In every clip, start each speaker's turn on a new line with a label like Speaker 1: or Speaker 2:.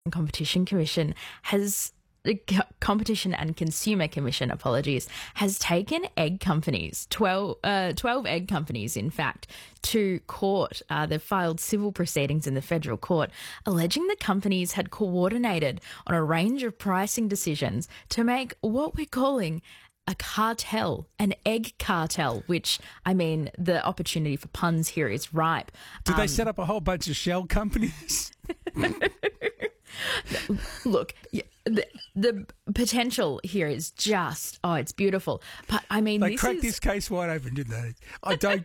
Speaker 1: Competition Commission has the Competition and Consumer Commission, apologies, has taken egg companies, 12 egg companies, in fact, to court. They've filed civil proceedings in the federal court, alleging the companies had coordinated on a range of pricing decisions to make what we're calling a cartel, an egg cartel, which, I mean, the opportunity for puns here is ripe.
Speaker 2: Did they set up a whole bunch of shell companies?
Speaker 1: Look, the potential here is just, it's beautiful. But I mean,
Speaker 2: they cracked this case wide open, didn't they? I don't.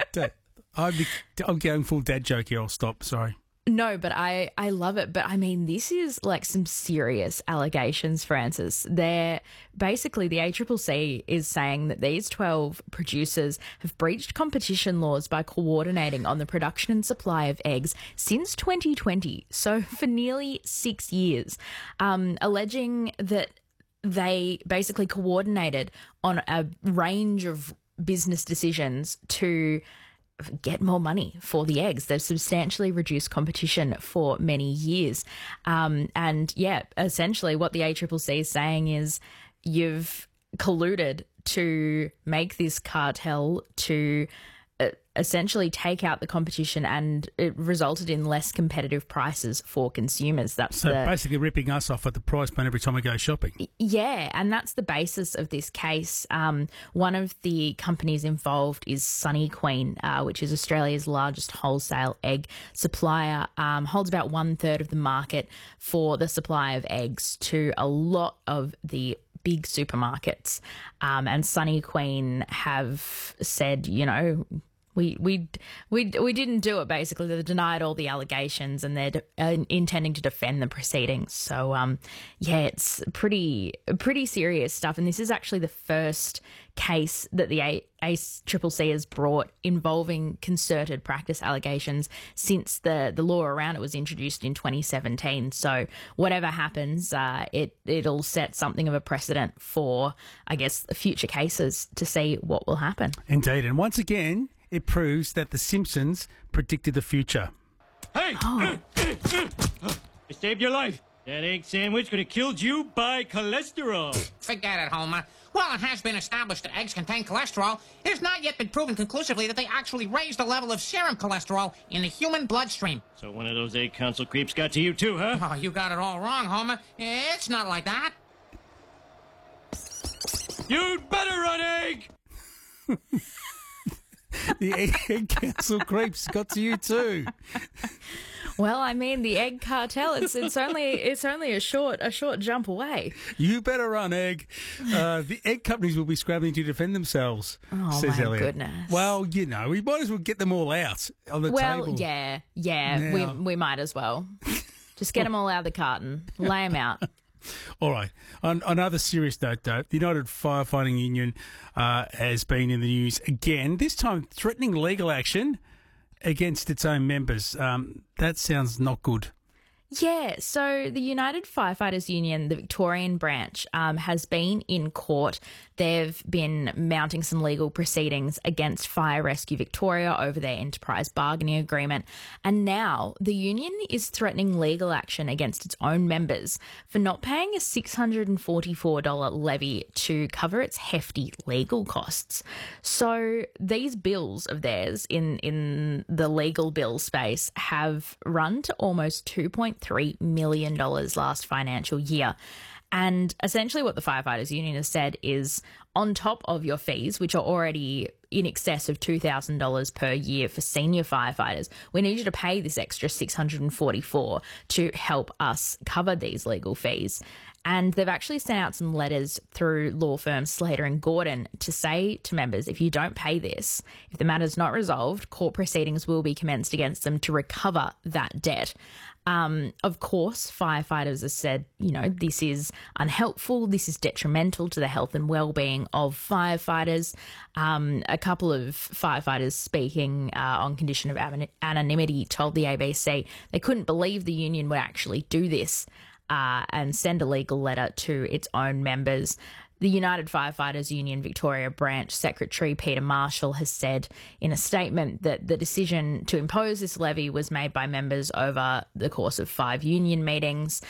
Speaker 2: I'm going full dad joke here. I'll stop. Sorry.
Speaker 1: No, but I love it. But I mean, this is like some serious allegations, Francis. They're basically, the ACCC is saying that these 12 producers have breached competition laws by coordinating on the production and supply of eggs since 2020. So for nearly 6 years, alleging that they basically coordinated on a range of business decisions to get more money for the eggs. They've substantially reduced competition for many years. And yeah, essentially what the ACCC is saying is you've colluded to make this cartel to essentially take out the competition, and it resulted in less competitive prices for consumers. That's
Speaker 2: basically ripping us off at the price point every time we go shopping.
Speaker 1: Yeah, and that's the basis of this case. One of the companies involved is Sunny Queen, which is Australia's largest wholesale egg supplier, holds about 1/3 of the market for the supply of eggs to a lot of the big supermarkets. And Sunny Queen have said, you know, we didn't do it, basically. They denied all the allegations, and they're intending to defend the proceedings. So, yeah, it's pretty serious stuff. And this is actually the first case that the ACCC has brought involving concerted practice allegations since the law around it was introduced in 2017. So whatever happens, it'll set something of a precedent for, I guess, future cases to see what will happen.
Speaker 2: Indeed. And once again, it proves that The Simpsons predicted the future.
Speaker 3: Hey! I saved your life. That egg sandwich could have killed you by cholesterol.
Speaker 4: Forget it, Homer. While it has been established that eggs contain cholesterol, it has not yet been proven conclusively that they actually raise the level of serum cholesterol in the human bloodstream.
Speaker 3: So one of those egg council creeps got to you too, huh?
Speaker 4: Oh, you got it all wrong, Homer. It's not like that.
Speaker 3: You'd better run, egg!
Speaker 2: The egg council creeps got to you too.
Speaker 1: Well, I mean, the egg cartel, it's only a short jump away.
Speaker 2: You better run, egg. The egg companies will be scrabbling to defend themselves, says
Speaker 1: my
Speaker 2: Elliot.
Speaker 1: Goodness.
Speaker 2: Well, you know, we might as well get them all out on the table.
Speaker 1: Well, yeah, we might as well. Just get them all out of the carton, lay them out.
Speaker 2: All right. On another serious note, though, the United Firefighting Union has been in the news again, this time threatening legal action against its own members. That sounds not good.
Speaker 1: Yeah, so the United Firefighters Union, the Victorian branch, has been in court. They've been mounting some legal proceedings against Fire Rescue Victoria over their enterprise bargaining agreement. And now the union is threatening legal action against its own members for not paying a $644 levy to cover its hefty legal costs. So these bills of theirs in the legal bill space have run to almost $2.3 million last financial year. And essentially what the Firefighters Union has said is, on top of your fees, which are already in excess of $2,000 per year for senior firefighters, we need you to pay this extra $644 to help us cover these legal fees. And they've actually sent out some letters through law firm Slater and Gordon to say to members, if you don't pay this, if the matter's not resolved, court proceedings will be commenced against them to recover that debt. Of course, firefighters have said, you know, this is unhelpful, this is detrimental to the health and well-being of firefighters. A couple of firefighters speaking on condition of anonymity told the ABC they couldn't believe the union would actually do this and send a legal letter to its own members. The United Firefighters Union Victoria Branch Secretary Peter Marshall has said in a statement that the decision to impose this levy was made by members over the course of 5 union meetings.